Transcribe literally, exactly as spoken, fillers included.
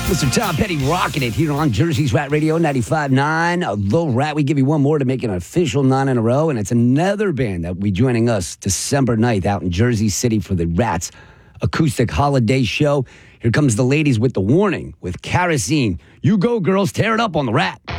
Mister Tom Petty rocking it here on Jersey's Rat Radio ninety-five point nine. The Rat, we give you one more to make an official nine in a row, and it's another band that will be joining us December ninth out in Jersey City for the Rats Acoustic Holiday Show. Here comes the ladies with The Warning with Kerosene. You go, girls, tear it up on the Rat.